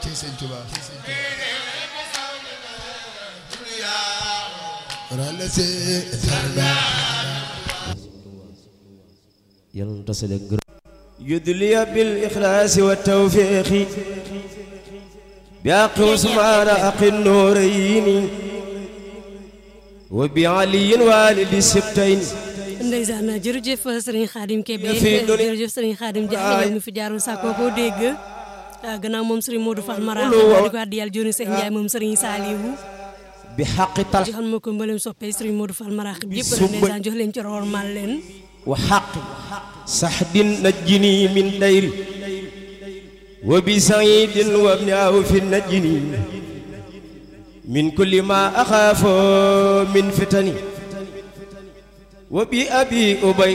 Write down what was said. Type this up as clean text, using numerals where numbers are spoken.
Sëñ Tuubaa yàlla tasale ngërëm yudliya bil ikhlaasi wa tawfiiqi bi aqi Usmaana aqi nuurayni wa bi aliyin waalidi sibtayni ndeysaan jërëjëf Serigne Khadim Kébé jërëjëf Serigne Khadim Diagne mi fi jaaroon sàkkoo koo dégg gannaaw moom Serigne Modou Fall Mara di ko addi yàlla joni Cheikh Ndiaye moom Serigne Saliou bi xaqi tal joxal ma ko mbalem soppee Serigne Modou Fall Mara yëpp la ndeysaan jox leen ci roor mal leen wa xaqi saxdin najjini min dayri wa bi saidin wa ibni awfi najjini min kulli ma axaafu min fitani wa bi abi ubay